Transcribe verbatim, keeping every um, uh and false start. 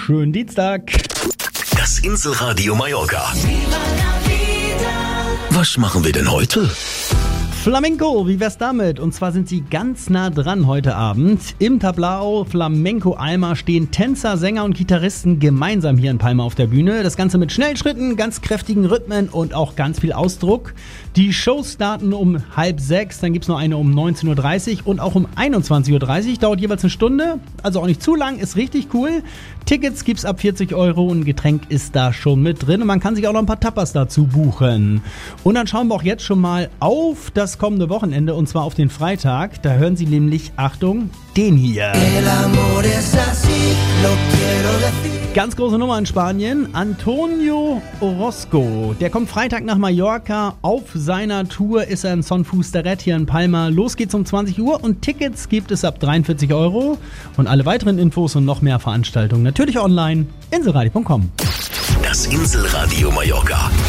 schönen Dienstag. Das Inselradio Mallorca. Was machen wir denn heute? Flamenco, wie wär's damit? Und zwar sind sie ganz nah dran heute Abend. Im Tablao Flamenco Alma stehen Tänzer, Sänger und Gitarristen gemeinsam hier in Palma auf der Bühne. Das Ganze mit schnellen Schritten, ganz kräftigen Rhythmen und auch ganz viel Ausdruck. Die Shows starten um halb sechs, dann gibt's noch eine um neunzehn Uhr dreißig und auch um einundzwanzig Uhr dreißig. Dauert jeweils eine Stunde, also auch nicht zu lang, ist richtig cool. Tickets gibt's ab vierzig Euro und ein Getränk ist da schon mit drin. Und man kann sich auch noch ein paar Tapas dazu buchen. Und dann schauen wir auch jetzt schon mal auf das kommende Wochenende, und zwar auf den Freitag. Da hören Sie nämlich, Achtung, den hier. Ganz große Nummer in Spanien. Antonio Orozco. Der kommt Freitag nach Mallorca. Auf seiner Tour ist er in Son Fustaret hier in Palma. Los geht's um zwanzig Uhr und Tickets gibt es ab dreiundvierzig Euro. Und alle weiteren Infos und noch mehr Veranstaltungen natürlich online. Inselradio punkt com. Das Inselradio Mallorca.